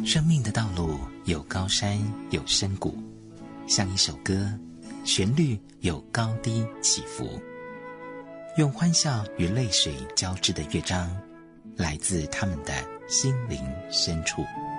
生命的道路有高山有深谷，像一首歌，旋律有高低起伏。用欢笑与泪水交织的乐章，来自他们的心灵深处。